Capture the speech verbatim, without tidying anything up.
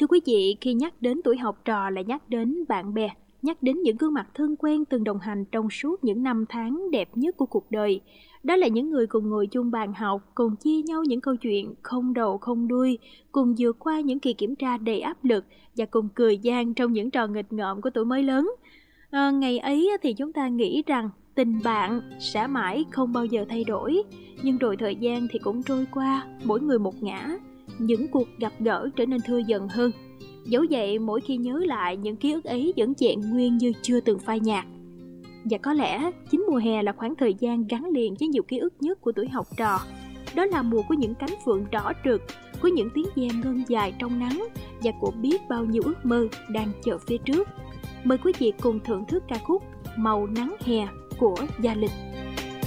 Thưa quý vị, khi nhắc đến tuổi học trò là nhắc đến bạn bè, nhắc đến những gương mặt thân quen từng đồng hành trong suốt những năm tháng đẹp nhất của cuộc đời. Đó là những người cùng ngồi chung bàn học, cùng chia nhau những câu chuyện không đầu không đuôi, cùng vượt qua những kỳ kiểm tra đầy áp lực và cùng cười gian trong những trò nghịch ngợm của tuổi mới lớn. À, ngày ấy thì chúng ta nghĩ rằng tình bạn sẽ mãi không bao giờ thay đổi, nhưng rồi thời gian thì cũng trôi qua, mỗi người một ngã. Những cuộc gặp gỡ trở nên thưa dần hơn. Dẫu vậy, mỗi khi nhớ lại, những ký ức ấy vẫn vẹn nguyên như chưa từng phai nhạt. Và có lẽ chính mùa hè là khoảng thời gian gắn liền với nhiều ký ức nhất của tuổi học trò. Đó là mùa của những cánh phượng đỏ rực, của những tiếng ve ngân dài trong nắng, và của biết bao nhiêu ước mơ đang chờ phía trước. Mời quý vị cùng thưởng thức ca khúc Màu nắng hè của Gia Linh.